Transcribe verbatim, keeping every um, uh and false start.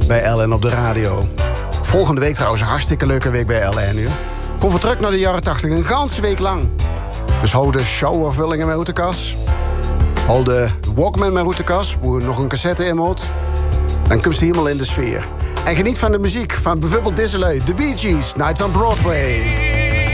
bij L N op de radio. Volgende week trouwens een hartstikke leuke week bij L N nu. Kom voor terug naar de jaren tachtig, een ganse week lang. Dus hou de showervullingen met roetekas. Hou de Walkman met roetekas, waar nog een cassette in moet. Dan komt ze helemaal in de sfeer. En geniet van de muziek van bijvoorbeeld deze lui, The Bee Gees, Nights on Broadway.